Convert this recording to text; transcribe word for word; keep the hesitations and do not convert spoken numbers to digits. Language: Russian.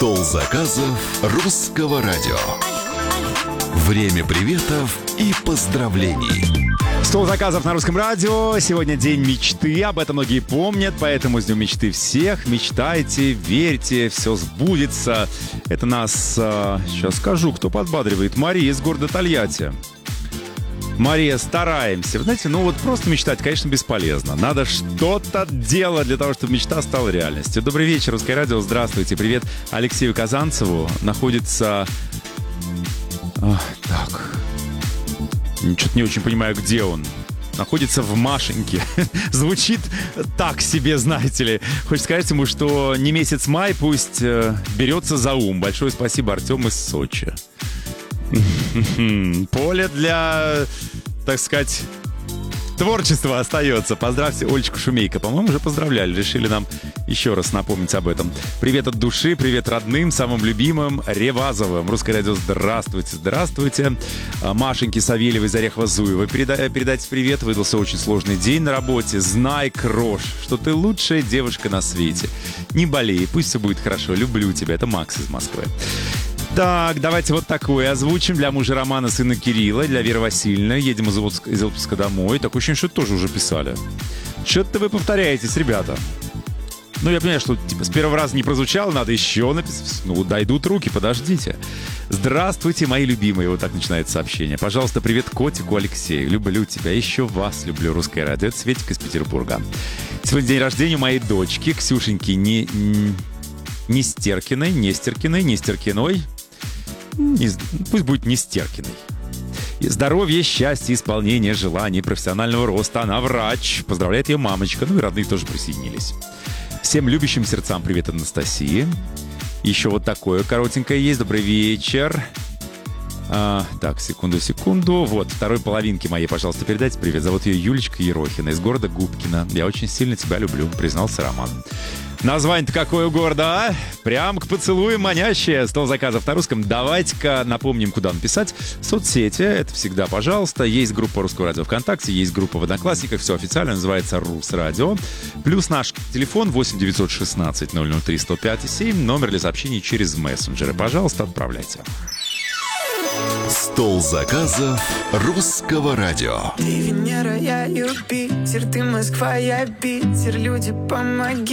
Стол заказов Русского радио. Время приветов и поздравлений. Стол заказов на Русском радио. Сегодня день мечты. Об этом многие помнят, поэтому с днем мечты всех. Мечтайте, верьте, все сбудется. Это нас, а, сейчас скажу, кто подбадривает. Мария из города Тольятти. Мария, стараемся. Вы знаете, ну вот просто мечтать, конечно, бесполезно. Надо что-то делать для того, чтобы мечта стала реальностью. Добрый вечер, Русское радио. Здравствуйте. Привет Алексею Казанцеву. Находится... А, так... Что-то не очень понимаю, где он. Находится в Машеньке. Звучит так себе, знаете ли. Хочется сказать ему, что не месяц май, пусть э, берется за ум. Большое спасибо, Артем из Сочи. Поле для, так сказать, творчества остается. Поздравьте Олечку Шумейко. По-моему, уже поздравляли. Решили нам еще раз напомнить об этом. Привет от души, привет родным, самым любимым Ревазовым. Русское радио, здравствуйте, здравствуйте. Машеньке Савельевой из Орехово-Зуева переда- передайте привет. Выдался очень сложный день на работе. Знай, Крош, что ты лучшая девушка на свете. Не болей, пусть все будет хорошо. Люблю тебя. Это Макс из Москвы. Так, давайте вот такое озвучим. Для мужа Романа, сына Кирилла, для Веры Васильевны. Едем из отпуска, из отпуска домой. Такое ощущение, что тоже уже писали. Что-то вы повторяетесь, ребята. Ну, я понимаю, что типа с первого раза не прозвучало, надо еще написать. Ну, дойдут руки, подождите. Здравствуйте, мои любимые. Вот так начинается сообщение. Пожалуйста, привет котику Алексею. Люблю тебя. Еще вас люблю, Русское радио. Это Светик из Петербурга. Сегодня день рождения моей дочки, Ксюшеньки не, Нестеркиной, Нестеркиной, Нестеркиной. Не, пусть будет Нестеркиной. И здоровья, счастья, исполнения желаний, профессионального роста. Она врач. Поздравляет ее мамочка. Ну и родные тоже присоединились. Всем любящим сердцам привет, Анастасии. Еще вот такое коротенькое есть. Добрый вечер. А, так, секунду, секунду. Вот, второй половинке моей, пожалуйста, передайте привет. Зовут ее Юлечка Ерохина из города Губкино. Я очень сильно тебя люблю, признался Роман. Название-то какое у города, а? Прям к поцелуям манящее. Стол заказов на русском. Давайте-ка напомним, куда написать. Соцсети, это всегда, пожалуйста. Есть группа Русского радио ВКонтакте, есть группа в Одноклассниках. Все официально, называется Русрадио. Плюс наш телефон восемь девятьсот шестнадцать ноль ноль три сто пять семь. Номер для сообщений через мессенджеры. Пожалуйста, отправляйте. Стол заказов Русского радио. Ты Венера, я Юпитер, ты Москва, я Питер. Люди, помоги.